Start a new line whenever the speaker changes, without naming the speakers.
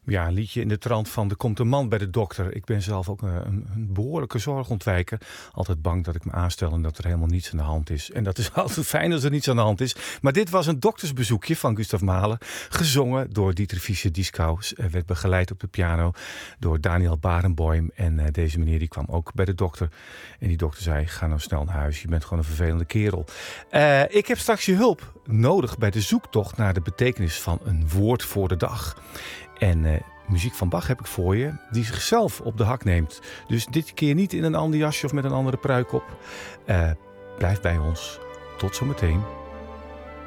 Ja, een liedje in de trant van er komt een man bij de dokter. Ik ben zelf ook een behoorlijke zorgontwijker. Altijd bang dat ik me aanstel en dat er helemaal niets aan de hand is. En dat is altijd fijn als er niets aan de hand is. Maar dit was een doktersbezoekje van Gustav Mahler. Gezongen door Dieter Fischer-Dieskau. Werd begeleid op de piano door Daniel Barenboim. En deze meneer die kwam ook bij de dokter. En die dokter zei, ga nou snel naar huis. Je bent gewoon een vervelende kerel. Ik heb straks je hulp nodig bij de zoektocht naar de betekenis van een woord voor de dag. En muziek van Bach heb ik voor je, die zichzelf op de hak neemt. Dus dit keer niet in een ander jasje of met een andere pruik op. Blijf bij ons. Tot zometeen.